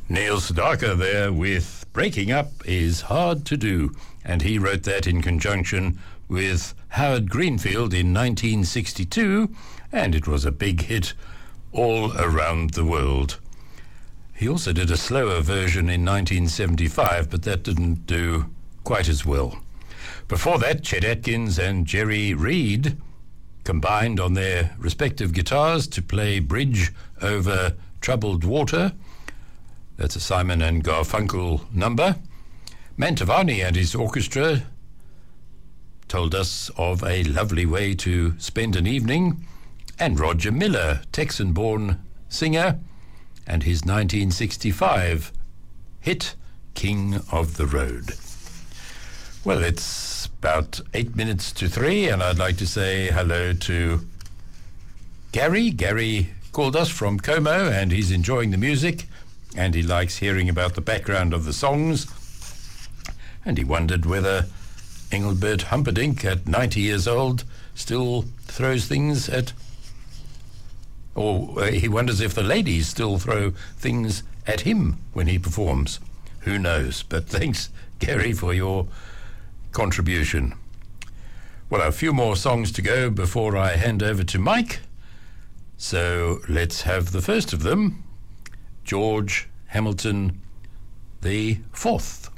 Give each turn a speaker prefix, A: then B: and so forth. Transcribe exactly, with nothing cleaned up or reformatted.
A: Neil Sedaka there with Breaking Up is Hard to Do, and he wrote that in conjunction with Howard Greenfield in nineteen sixty-two, and it was a big hit all around the world. He also did a slower version in nineteen seventy-five, but that didn't do quite as well. Before that, Chet Atkins and Jerry Reed combined on their respective guitars to play Bridge Over Troubled Water. That's a Simon and Garfunkel number. Mantovani and his orchestra told us of a lovely way to spend an evening. And Roger Miller, Texan-born singer, and his nineteen sixty-five hit, King of the Road. Well, it's about eight minutes to three, and I'd like to say hello to Gary. Gary called us from Como, and he's enjoying the music, and he likes hearing about the background of the songs. And he wondered whether Engelbert Humperdinck, at ninety years old, still throws things at... Or uh, he wonders if the ladies still throw things at him when he performs. Who knows? But thanks, Gary, for your contribution. Well, a few more songs to go before I hand over to Mike. So let's have the first of them, George Hamilton the Fourth.